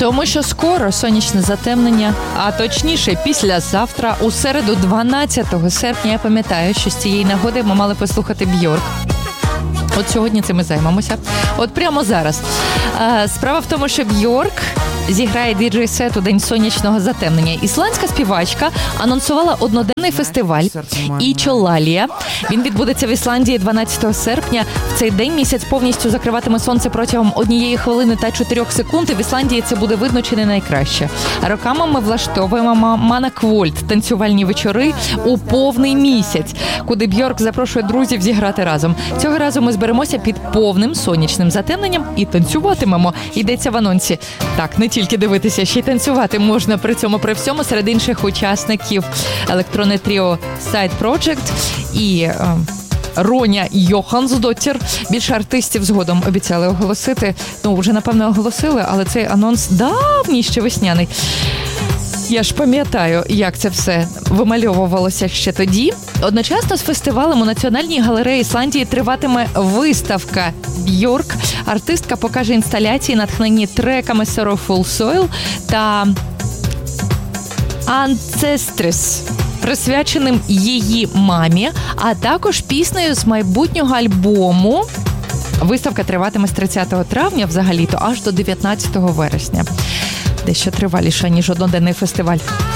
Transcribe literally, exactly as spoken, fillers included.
Тому що скоро сонячне затемнення, а точніше післязавтра, у середу дванадцятого серпня, я пам'ятаю, що з цієї нагоди ми мали послухати Бьорк. От сьогодні цим і займемося. От прямо зараз. Справа в тому, що Бьорк зіграє діджей-сет у день сонячного затемнення. Ісландська співачка анонсувала одноденний фестиваль Ічолалія. Він відбудеться в Ісландії дванадцятого серпня. В цей день місяць повністю закриватиме сонце протягом однієї хвилини та чотирьох секунд. І в Ісландії це буде видно чи не найкраще. А роками ми влаштовуємо Манаквольт – танцювальні вечори у повний місяць, куди Бьорк запрошує друзів зіграти разом. Цього разу ми зберемося під повним сонячним затемненням і танцюватимемо. Йдеться в анонсі. Так, не тільки дивитися, ще й танцювати можна при цьому при всьому. Серед інших учасників електронне тріо Side Project і е, Роня Йохансдоттір. Більше артистів згодом обіцяли оголосити. Ну, вже, напевно, оголосили, але цей анонс давній, ще весняний. Я ж пам'ятаю, як це все вимальовувалося ще тоді. Одночасно з фестивалем у Національній галереї Ісландії триватиме виставка Бьорк. Артистка покаже інсталяції, натхнені треками Sorrowful Soul та Ancestors, присвяченим її мамі, а також піснею з майбутнього альбому. Виставка триватиме з тридцятого травня взагалі-то аж до дев'ятнадцятого вересня. Дещо триваліше, ніж одноденний фестиваль.